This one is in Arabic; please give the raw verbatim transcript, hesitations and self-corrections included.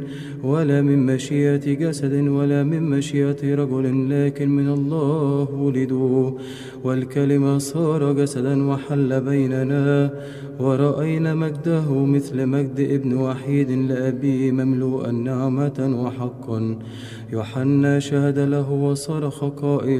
ولا من مشيئة جسد ولا من مشيئة رجل، لكن من الله ولدوا. والكلمة صار جسدا وحل بيننا، ورأينا مجده مثل مجد ابن وحيد لأبيه، مملوءا نعمة وحقا. يوحنا شهد له وصرخ قائلا: